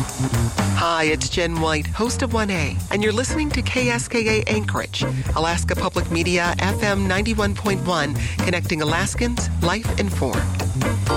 Hi, it's Jen White, host of 1A, and you're listening to KSKA Anchorage, Alaska Public Media, FM 91.1, connecting Alaskans, life informed.